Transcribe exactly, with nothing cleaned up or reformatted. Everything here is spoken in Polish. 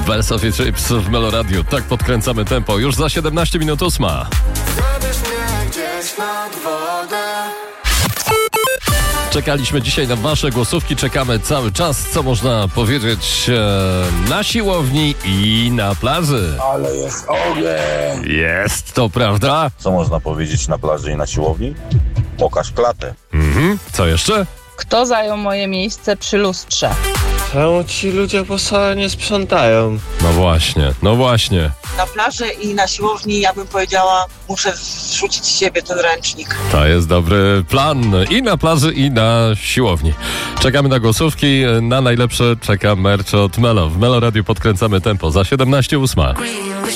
Bells of Chips w Melo Radio. Tak podkręcamy tempo. Już za siedemnaście minut ósma. Czekaliśmy dzisiaj na wasze głosówki, czekamy cały czas, co można powiedzieć e, na siłowni i na plaży. Ale jest ogień! Jest, to prawda? Co można powiedzieć na plaży i na siłowni? Pokaż klatę. Mhm, co jeszcze? Kto zajął moje miejsce przy lustrze? Czemu ci ludzie po sobie nie sprzątają? No właśnie, no właśnie. Na plaży i na siłowni, ja bym powiedziała, muszę zrzucić z siebie ten ręcznik. To jest dobry plan i na plaży, i na siłowni. Czekamy na głosówki, na najlepsze czeka merch od Melo. W Melo Radio podkręcamy tempo za siedemnaście ósma.